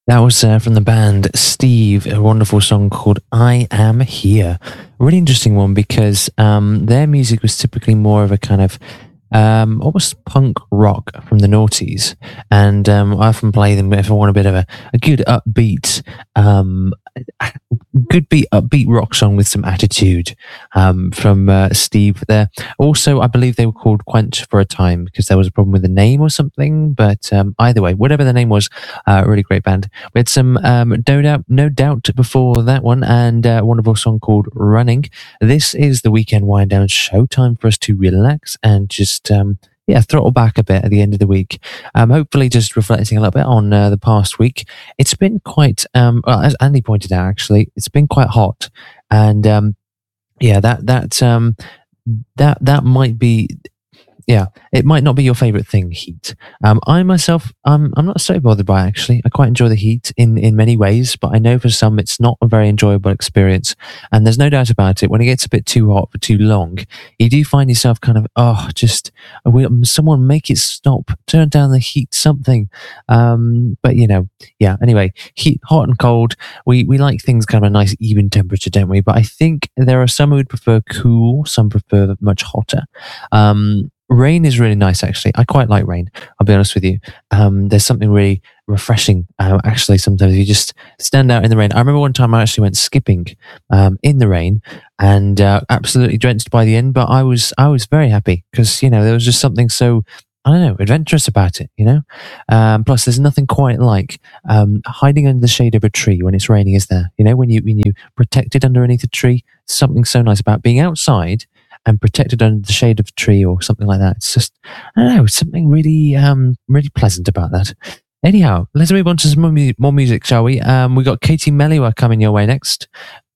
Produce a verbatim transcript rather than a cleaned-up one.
That was uh, from the band Steve, a wonderful song called I Am Here. A really interesting one because um, their music was typically more of a kind of um, almost punk rock from the noughties. And um, I often play them if I want a bit of a, a good upbeat, um, good beat, upbeat rock song with some attitude um, from uh, Steve there. Also, I believe they were called Quench for a time because there was a problem with the name or something. But um, either way, whatever the name was, uh, really great band. We had some um, No Doubt, No Doubt before that one, and uh, a wonderful song called Running. This is the weekend wind down show, time for us to relax and just um, yeah, throttle back a bit at the end of the week. Um, hopefully just reflecting a little bit on uh, the past week. It's been quite, um, well, as Andy pointed out, actually, it's been quite hot. And um, yeah, that, that, um, that, that might be, yeah, it might not be your favourite thing, heat. Um, I myself, I'm, I'm not so bothered by it, actually. I quite enjoy the heat in, in many ways, but I know for some it's not a very enjoyable experience. And there's no doubt about it, when it gets a bit too hot for too long, you do find yourself kind of, oh, just, will someone make it stop, turn down the heat, something. Um, but, you know, yeah, anyway, heat, hot and cold, we, we like things kind of a nice even temperature, don't we? But I think there are some who would prefer cool, some prefer much hotter. Um, Rain is really nice, actually. I quite like rain, I'll be honest with you. Um, there's something really refreshing, uh, actually, sometimes you just stand out in the rain. I remember one time I actually went skipping um, in the rain and uh, absolutely drenched by the end, but I was I was very happy because, you know, there was just something so, I don't know, adventurous about it, you know? Um, plus, there's nothing quite like um, hiding under the shade of a tree when it's raining, is there? You know, when, you, when you're protected underneath a tree, something so nice about being outside and protected under the shade of a tree or something like that. It's just, I don't know, something really, um, really pleasant about that. Anyhow, let's move on to some more, mu- more music, shall we? Um, we got Katie Melua coming your way next.